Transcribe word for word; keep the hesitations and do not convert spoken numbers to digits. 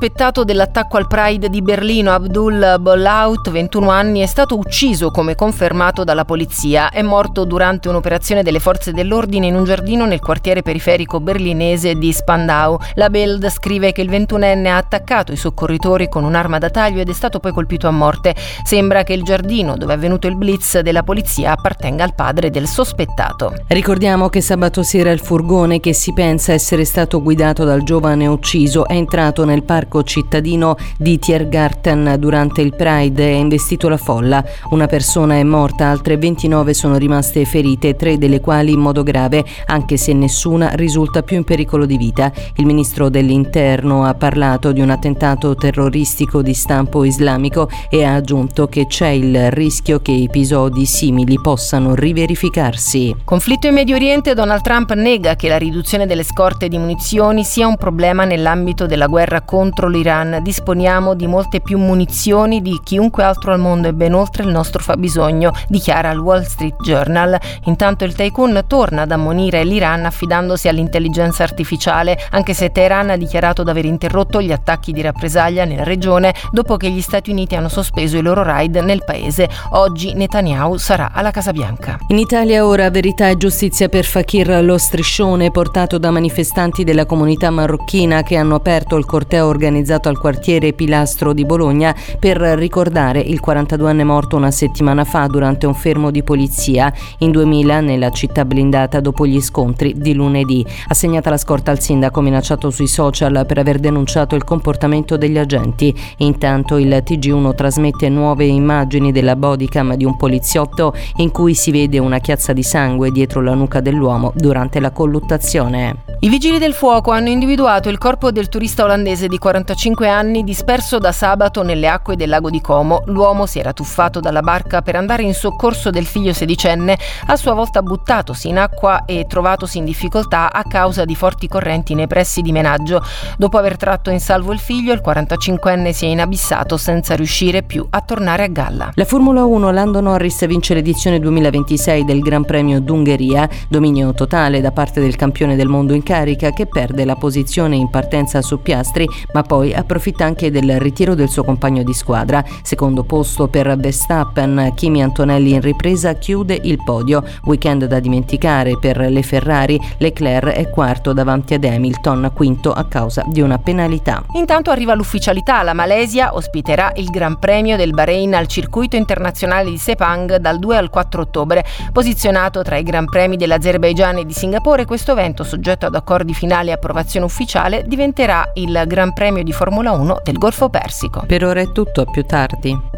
sospettato dell'attacco al Pride di Berlino, Abdul Bollaout, ventuno anni, è stato ucciso come confermato dalla polizia. È morto durante un'operazione delle forze dell'ordine in un giardino nel quartiere periferico berlinese di Spandau. La Bild scrive che il ventunenne ha attaccato i soccorritori con un'arma da taglio ed è stato poi colpito a morte. Sembra che il giardino dove è avvenuto il blitz della polizia appartenga al padre del sospettato. Ricordiamo che sabato sera il furgone che si pensa essere stato guidato dal giovane ucciso è entrato nel parco cittadino di Tiergarten durante il Pride e ha investito la folla. Una persona è morta, altre ventinove sono rimaste ferite, tre delle quali in modo grave, anche se nessuna risulta più in pericolo di vita. Il ministro dell'Interno ha parlato di un attentato terroristico di stampo islamico e ha aggiunto che c'è il rischio che episodi simili possano riverificarsi. Conflitto in Medio Oriente. Donald Trump nega che la riduzione delle scorte di munizioni sia un problema nell'ambito della guerra contro l'Iran. Disponiamo di molte più munizioni di chiunque altro al mondo e ben oltre il nostro fabbisogno, dichiara il Wall Street Journal. Intanto il tycoon torna ad ammonire l'Iran affidandosi all'intelligenza artificiale, anche se Teheran ha dichiarato di aver interrotto gli attacchi di rappresaglia nella regione dopo che gli Stati Uniti hanno sospeso i loro raid nel paese. Oggi Netanyahu sarà alla Casa Bianca. In Italia ora verità e giustizia per Fakir, lo striscione portato da manifestanti della comunità marocchina che hanno aperto il corteo organizzato al quartiere Pilastro di Bologna per ricordare il quarantaduenne morto una settimana fa durante un fermo di polizia in duemila nella città blindata dopo gli scontri di lunedì. Assegnata la scorta al sindaco minacciato sui social per aver denunciato il comportamento degli agenti. Intanto il T G uno trasmette nuove immagini della bodycam di un poliziotto in cui si vede una chiazza di sangue dietro la nuca dell'uomo durante la colluttazione. I vigili del fuoco hanno individuato il corpo del turista olandese di quarantacinque anni disperso da sabato nelle acque del lago di Como. L'uomo si era tuffato dalla barca per andare in soccorso del figlio sedicenne, a sua volta buttatosi in acqua e trovatosi in difficoltà a causa di forti correnti nei pressi di Menaggio. Dopo aver tratto in salvo il figlio, il quarantacinquenne si è inabissato senza riuscire più a tornare a galla. La Formula uno, Lando Norris vince l'edizione duemilaventisei del Gran Premio d'Ungheria, dominio totale da parte del campione del mondo in carica che perde la posizione in partenza su Piastri, ma poi approfitta anche del ritiro del suo compagno di squadra. Secondo posto per Verstappen, Kimi Antonelli in ripresa chiude il podio. Weekend da dimenticare per le Ferrari, Leclerc è quarto davanti ad Hamilton, quinto a causa di una penalità. Intanto arriva l'ufficialità, la Malesia ospiterà il Gran Premio del Bahrain al circuito internazionale di Sepang dal due al quattro ottobre. Posizionato tra i Gran Premi dell'Azerbaigian e di Singapore, questo evento, soggetto ad accordi finali e approvazione ufficiale, diventerà il Gran Premio di Formula uno del Golfo Persico. Per ora è tutto, a più tardi.